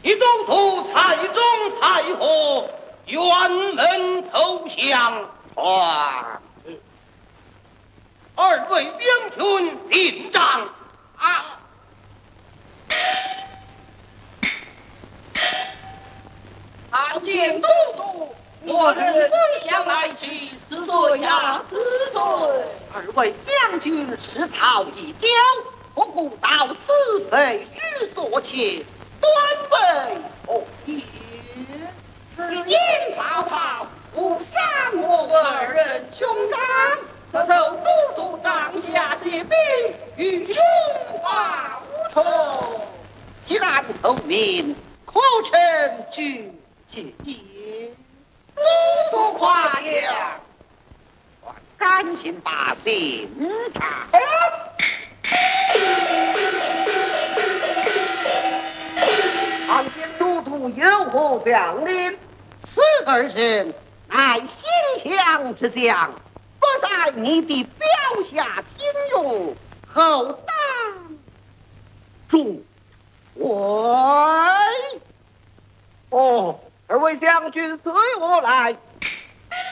一都督蔡中蔡和辕门投降，二位将军进帐啊！ 参见都督，我等归降来去，死罪呀死罪！ 二位将军是曹一交，不顾到死非之所求，端为何也？ 是因曹操误伤我二人兄长，特受都督帐下借兵，与兄报仇。 既然透明，可曾举其言？ 都督夸奖。 赶紧把信查。唐见都督有何将领？此二人乃心强之将，不在你的表下听用，后当众位。二位将军随我来。